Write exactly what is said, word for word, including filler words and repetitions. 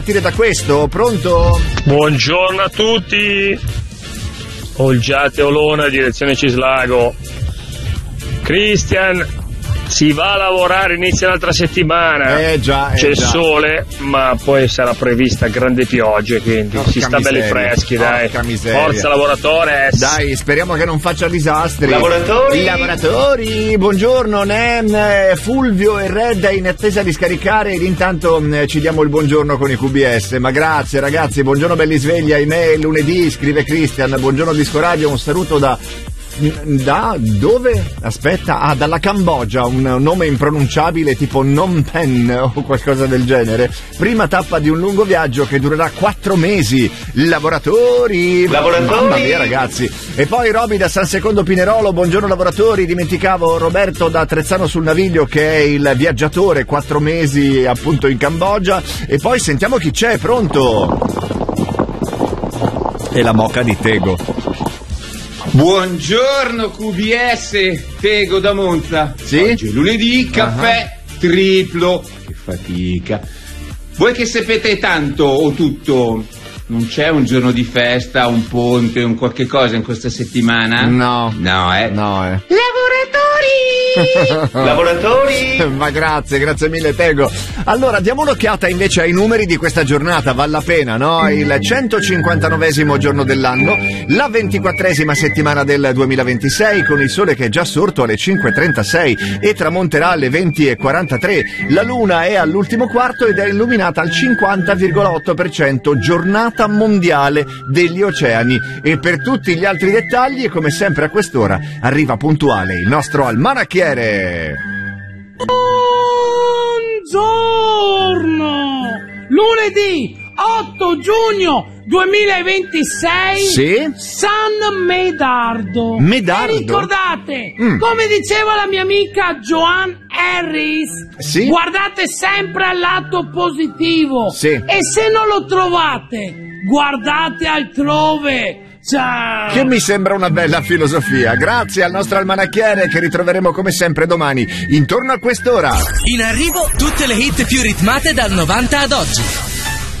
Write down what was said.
Da questo, pronto? Buongiorno a tutti. Olgiate Olona, direzione Cislago. Christian, si va a lavorare, inizia l'altra settimana. Eh già, eh C'è il già. sole, ma poi sarà prevista grande pioggia, quindi Porca si sta belli miseria, freschi, dai. porca miseria. Forza lavoratores. Dai, speriamo che non faccia disastri. Lavoratori. Lavoratori, buongiorno, ne, Fulvio e Red in attesa di scaricare ed intanto eh, ci diamo il buongiorno con i Q B S. Ma grazie ragazzi, buongiorno belli svegli, ahimè lunedì, scrive Christian, buongiorno Disco Radio, un saluto da... Da dove? Aspetta, ah, dalla Cambogia, un nome impronunciabile tipo Phnom Penh o qualcosa del genere. Prima tappa di un lungo viaggio che durerà quattro mesi. Lavoratori! Lavoratori! Mamma mia ragazzi! E poi Roby da San Secondo Pinerolo, buongiorno lavoratori, dimenticavo Roberto da Trezzano sul Naviglio che è il viaggiatore, quattro mesi appunto in Cambogia. E poi sentiamo chi c'è, pronto? E la moca di Tego. Buongiorno Q B S, Tego da Monza. Sì? Oggi è lunedì, caffè uh-huh. triplo. Che fatica. Voi che sapete tanto o tutto, non c'è un giorno di festa, un ponte, un qualche cosa in questa settimana? No. No, eh? No, eh. Lavoratori! Lavoratori! Ma grazie, grazie mille Tego. Allora diamo un'occhiata invece ai numeri di questa giornata, vale la pena, no? Il centocinquantanovesimo giorno dell'anno, la ventiquattresima settimana del duemilaventisei con il sole che è già sorto alle cinque e trentasei e tramonterà alle venti e quarantatré. La luna è all'ultimo quarto ed è illuminata al cinquanta virgola otto per cento, giornata mondiale degli oceani. E per tutti gli altri dettagli, come sempre a quest'ora, arriva puntuale il nostro almanacchiere. Buongiorno! Lunedì otto giugno duemilaventisei. Sì? San Medardo. Medardo? E ricordate, Mm. come diceva la mia amica Joan Harris, Sì? guardate sempre al lato positivo. Sì. E se non lo trovate, guardate altrove. Ciao! Che mi sembra una bella filosofia. Grazie al nostro almanacchiere che ritroveremo come sempre domani, intorno a quest'ora. In arrivo tutte le hit più ritmate dal novanta ad oggi.